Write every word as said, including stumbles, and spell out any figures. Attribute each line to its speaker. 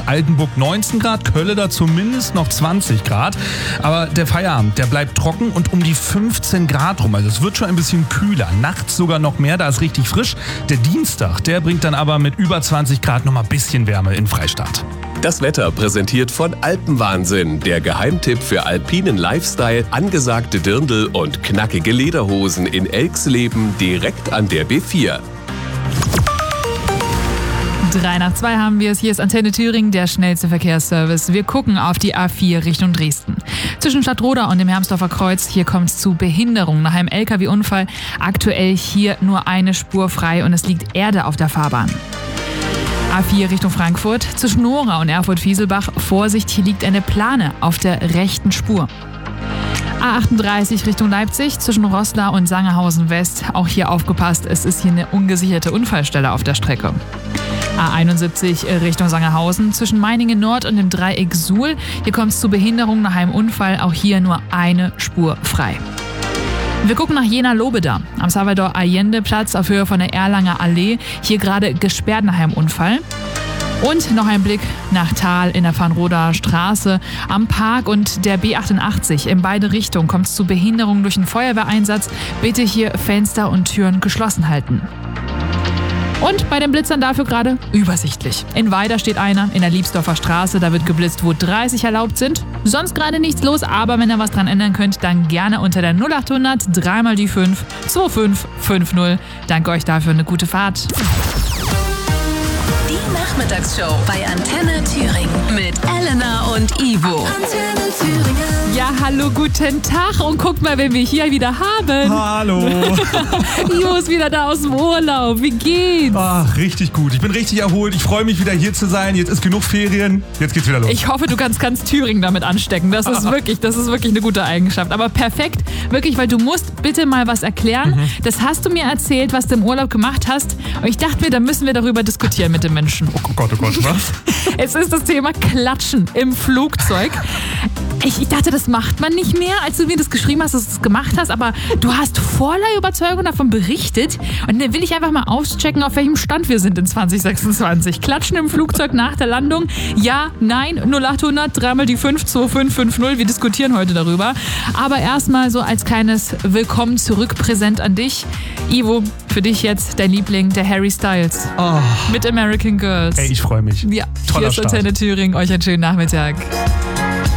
Speaker 1: Altenburg neunzehn Grad, Kölle da zumindest noch zwanzig Grad. Aber der Feierabend, der bleibt trocken und um die fünfzehn Grad rum. Also es wird schon ein bisschen kühler, nachts sogar noch mehr, da ist richtig frisch. Der Dienstag, der bringt dann aber mit über zwanzig Grad noch mal ein bisschen Wärme in Freistadt.
Speaker 2: Das Wetter präsentiert von Alpenwahnsinn, der Geheimtipp für alpinen Lifestyle, angesagte Dirndl und knackige Lederhosen in Elxleben direkt an der B vier.
Speaker 3: Drei nach zwei haben wir es. Hier ist Antenne Thüringen, der schnellste Verkehrsservice. Wir gucken auf die A vier Richtung Dresden. Zwischen Stadtroda und dem Hermsdorfer Kreuz, hier kommt es zu Behinderungen nach einem L K W-Unfall. Aktuell hier nur eine Spur frei und es liegt Erde auf der Fahrbahn. A vier Richtung Frankfurt, zwischen Nora und Erfurt-Fieselbach. Vorsicht, hier liegt eine Plane auf der rechten Spur. A achtunddreißig Richtung Leipzig, zwischen Roßla und Sangerhausen West. Auch hier aufgepasst, es ist hier eine ungesicherte Unfallstelle auf der Strecke. A einundsiebzig Richtung Sangerhausen, zwischen Meiningen Nord und dem Dreieck Suhl. Hier kommt es zu Behinderungen nach einem Unfall, auch hier nur eine Spur frei. Wir gucken nach Jena-Lobeda, am Salvador-Allende-Platz auf Höhe von der Erlanger Allee. Hier gerade gesperrt nach einem Unfall. Und noch ein Blick nach Thal in der Vanroder Straße am Park und der B achtundachtzig. In beide Richtungen kommt es zu Behinderungen durch einen Feuerwehreinsatz. Bitte hier Fenster und Türen geschlossen halten. Und bei den Blitzern dafür gerade übersichtlich. In Weida steht einer, in der Liebsdorfer Straße, da wird geblitzt, wo dreißig erlaubt sind. Sonst gerade nichts los, aber wenn ihr was dran ändern könnt, dann gerne unter der null achthundert drei mal die fünf zwei fünf fünf null. Danke euch dafür, eine gute Fahrt.
Speaker 4: Die Nachmittagsshow bei Antenne Thüringen mit Elena und Ivo. Antenne Thüringen.
Speaker 3: Ja, hallo, guten Tag und guckt mal, wen wir hier wieder haben.
Speaker 1: Hallo.
Speaker 3: Ivo ist wieder da aus dem Urlaub. Wie geht's?
Speaker 1: Ach, richtig gut. Ich bin richtig erholt. Ich freue mich wieder hier zu sein. Jetzt ist genug Ferien. Jetzt geht's wieder los.
Speaker 3: Ich hoffe, du kannst ganz Thüringen damit anstecken. Das ist wirklich, das ist wirklich eine gute Eigenschaft. Aber perfekt, wirklich, weil du musst bitte mal was erklären. Mhm. Das hast du mir erzählt, was du im Urlaub gemacht hast. Und ich dachte mir, da müssen wir darüber diskutieren mit den Menschen.
Speaker 1: Oh Gott, oh Gott, was?
Speaker 3: Es ist das Thema Klatschen im Flugzeug. Ich, ich dachte, das macht man nicht mehr, als du mir das geschrieben hast, dass du es gemacht hast, aber du hast voller Überzeugung davon berichtet und dann will ich einfach mal auschecken, auf welchem Stand wir sind in zwanzig sechsundzwanzig. Klatschen im Flugzeug nach der Landung? Ja, nein, null achthundert drei mal die fünf zwei fünf fünf null. Wir diskutieren heute darüber. Aber erstmal so als kleines Willkommen zurück Präsent an dich. Ivo, für dich jetzt dein Liebling, der Harry Styles.
Speaker 1: Oh.
Speaker 3: Mit American Girls.
Speaker 1: Ey, ich freue mich.
Speaker 3: Ja,
Speaker 1: toller
Speaker 3: hier ist Antenne Thüringen. Euch einen schönen Nachmittag.